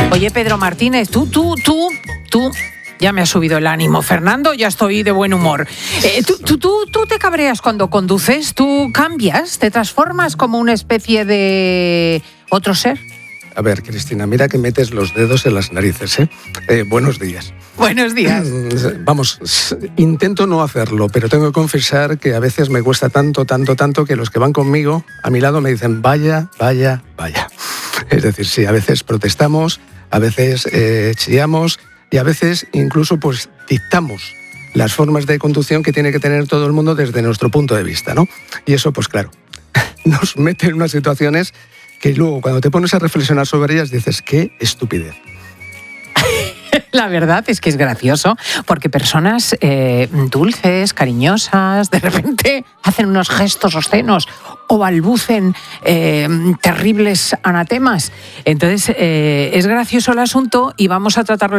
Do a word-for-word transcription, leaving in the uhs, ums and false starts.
Oye, Pedro Martínez, tú, tú, tú, tú... Ya me ha subido el ánimo. Fernando, ya estoy de buen humor. Eh, ¿tú, tú, tú, ¿Tú te cabreas cuando conduces? ¿Tú cambias? ¿Te transformas como una especie de otro ser? A ver, Cristina, mira que metes los dedos en las narices, ¿eh? eh buenos días. Buenos días. Vamos, intento no hacerlo, pero tengo que confesar que a veces me cuesta tanto, tanto, tanto que los que van conmigo a mi lado me dicen vaya, vaya, vaya. Es decir, sí, a veces protestamos, a veces eh, chillamos y a veces incluso pues dictamos las formas de conducción que tiene que tener todo el mundo desde nuestro punto de vista, ¿no? Y eso, pues claro, nos mete en unas situaciones que luego cuando te pones a reflexionar sobre ellas dices, qué estupidez. La verdad es que es gracioso porque personas eh, dulces, cariñosas, de repente hacen unos gestos obscenos o balbucen eh, terribles anatemas. Entonces eh, es gracioso el asunto y vamos a tratarlo